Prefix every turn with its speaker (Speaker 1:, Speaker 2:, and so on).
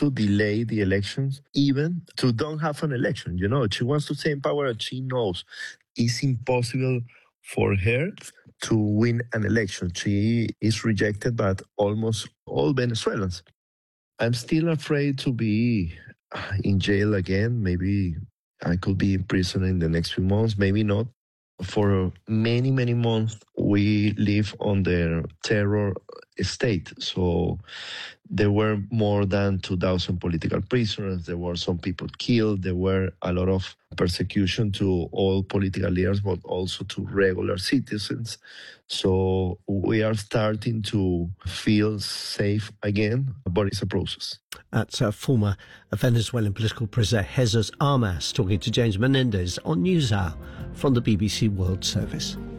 Speaker 1: to delay the elections, even to don't have an election. She wants to stay in power and she knows it's impossible for her to win an election. She is rejected by almost all Venezuelans. I'm still afraid to be in jail again. Maybe I could be in prison in the next few months, maybe not. For many, many months, we live under terror state. So there were more than 2,000 political prisoners. There were some people killed. There were a lot of persecution to all political leaders, but also to regular citizens. So we are starting to feel safe again, but it's a process.
Speaker 2: That's former Venezuelan political prisoner Jesus Armas talking to James Menendez on NewsHour from the BBC World Service.